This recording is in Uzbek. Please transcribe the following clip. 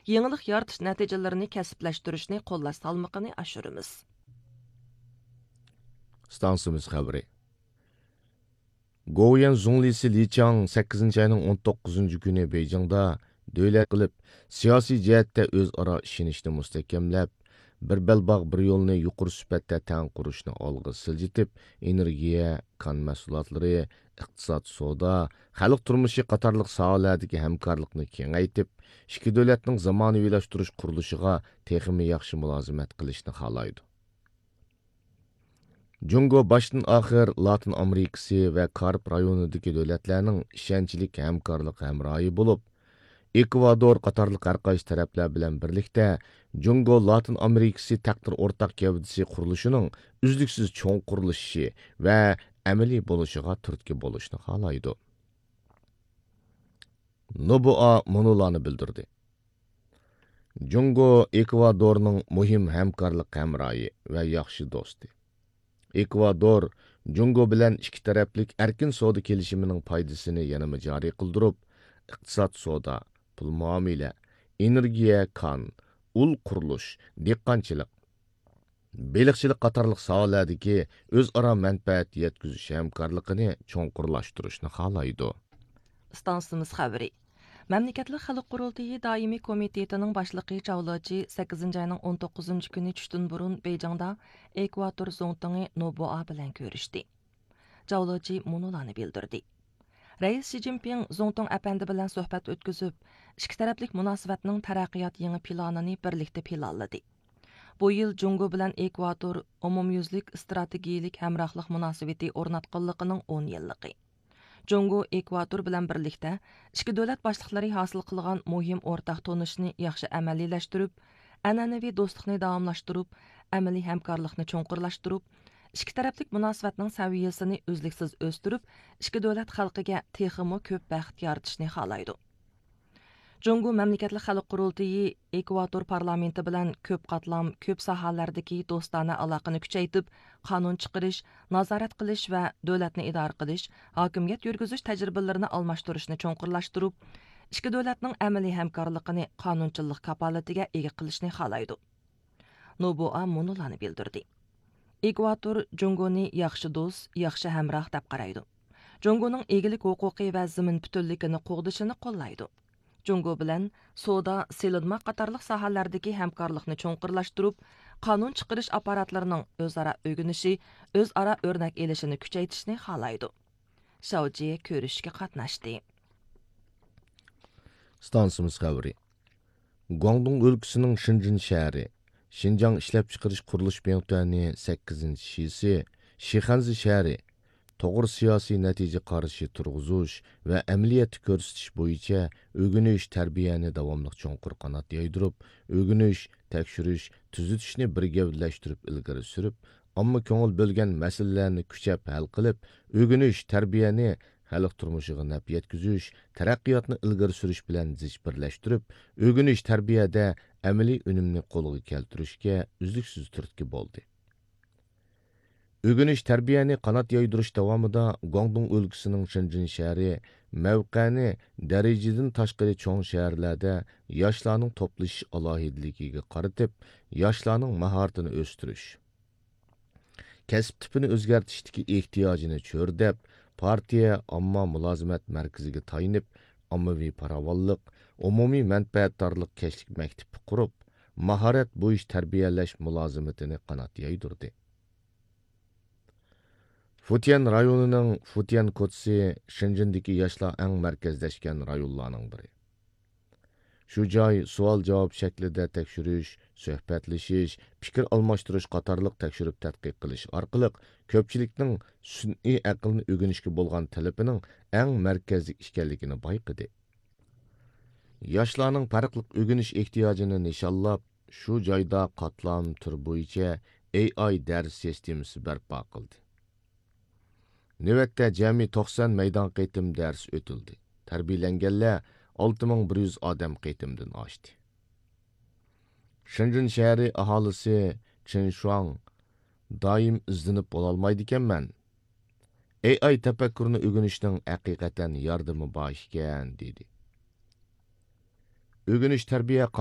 yenilik yaratish natijalarini kasblashtirishni qo'llash salmoqini oshiramiz. Stansimiz xabari. Goyan Zunglisi Li Chang 8 ayning 19 kuni Beijingda davlat qilib, siyosiy jihatda o'zaro ishonishni mustahkamlab, bir belbog' bir yo'lni yuqori sifatda tang qurishni olg'a siljitib, energiya, kon mahsulotlari, iqtisod, savdo, xalq turmushi qatorliq sohalardagi hamkorlikni kengaytib, ikki davlatning zamonaviylashtirish qurilishiga texmi yaxshi mulozimat qilishni xohlaydi. Jungo başdan axir Latin Amerikası və Karib rayonundakı dövlətlərinin işənclik həmkarlıq həmrahi olub, Ekvador qatarlıq hər qaysı tərəflər bilan birlikdə Jungo Latin Amerikası təqdir ortaq gəvdisi quruluşunun üzlüksüz çoğ quruluşu və əməli boluşuğa türtki boluşunu xalaydı. Noboa monolarını bildirdi. Jungo Ekvadorның muhim həmkarlıq həmrahi və yaxşı dostu. Ekvador, Jungo bilan ikki taraflik erkin savdo kelishimining foydasini yanama joriy qildirib, iqtisod savdo, pul muomala, energiya, kon, ul qurilish, dehqonchilik, baliqchilik qatorliq sohalardagi o'zaro manfaat yetkazish hamkorligini cho'nqurlashtirishni xohlaydi. Stansimiz xabari. Məmləkətli Xalq Qurultayı Daimi Komitetining başlığı Çavlıcı 8 ayning 19 kuni tushdan burun Beijingda Ekvador zontini Noboa bilan ko'rishdi. Çavlıcı munolarni bildirdi. Reis Xi Jinping Zontong apandi bilan suhbat o'tkazib, ikki taraflik munosabatning taraqqiyot yangi planini birlikda planladi. Bu yil Jungo bilan Ekvador umumyuzlik strategiyalik hamrohlik munosabati o'rnatganligining 10 yilligi. Jungo Ekvador bilan birlikdə ikki davlat başlıqları hasil qılğan muhim ortaq tonishni yaxshi əməliləşdirib, ənənəvi dostluqni davamlaşdırıb, əməli həmkarlıqni çoğqurlaşdırıb, ikki tərəflik münasibətinin səviyyəsini üzlüksüz östürüb, ikki davlat xalqiga texmi köp bəxt yaratishni xalaydı. Jungo Məmləkətli Xalq Qurultayı Ekvador parlamenti bilan köp qatlam, köp sohalardagi do'stona aloqani kuchaytirib, qonun chiqarish, nazorat qilish va davlatni idora qilish, hokimiyat yurgizish tajribalarini almashtirishni cho'nqurlashtirib, ikki davlatning amaliy hamkorligini qonunchilik kapolatiga ega qilishni xohlaydi. Noboa munolarni bildirdi. Ekvador Jungoni yaxshi do'st, yaxshi hamroh deb qaraydi. Jungoning egilik huquqi va zamin butunligini qo'g'dishini qo'llaydi. Jungo bilan savdo, selinma qatorliq sohalardagi hamkorlikni cho'nqurlashtirib, qonun chiqarish apparatlarining o'zaro o'rganishi, o'zaro o'rnak elishini kuchaytirishni xohlaydi. Shauji ko'rishga qatnashdi. Stansimiz xabari. Guangdong o'lkasining Shenzhen shahri, Xinjiang ishlab chiqarish qurilish buyurtmasi 8-shisi, Shixanzi shahri to'g'ri siyosiy natija qarashi turg'izish va amaliyotni ko'rsatish bo'yicha o'rganish tarbiyani davomli cho'nqur qanot yaydirib, o'rganish, tekshirish, tuzitishni birgavdlashtirib ilgari surib, ammo ko'ngil bo'lgan masalalarni kuchab hal qilib, o'rganish tarbiyani xalq turmushiga naf yetkazish, taraqqiyotni ilgari surish bilan zich birlashtirib, o'rganish tarbiyada amaliy unumni qo'lga keltirishga uzluksiz turtki bo'ldi. O'rganish tarbiyani qanot yaydirish davomida Guangdong o'lkasining Shenzhen shahri mavqani darajadan tashqari cho'ng shaharlarda yoshlarning to'plashish alohidligiga qaratib, yoshlarning mahoratini o'stirish, kasb tipini o'zgartirishdagi ehtiyojini cho'rdab, partiya omma mulozimat markaziga tayinib, ommaviy farovonlik, umumiy manfaatdorlik kashlik maktabi qurib, mahorat bo'yicha tarbiyalash mulozimatini qanot yaydirdi. Futian rayonining Futian ko'chasi Shenzhendagi yoshlar eng markazlashgan rayonlarning biri. Shu joy savol-javob shaklida tekshirish, suhbatlashish, fikr almashtirish qatorliq tekshirib tadqiq qilish orqali ko'pchilikning sun'iy aqlni o'rganishga bo'lgan talabining eng markaziy ekanligini bayqadi. Yoshlarning farqli o'rganish ehtiyojini nishonlab, shu joyda qatlam tur bo'yicha AI dars sistemasi barpo qildi. Növətdə cəmi 90 meydan qeytim dərs ötüldü. Tərbiyələnənlər 6100 adam qeytimdən aşdı. Shenzhen şəhəri ahalisi Chen Shuang daim izlənib olalmaydı ikən mən. AI təfəkkürünü öyrənişinin həqiqətən yardımı baş ikən dedi. Öyrəniş tərbiyə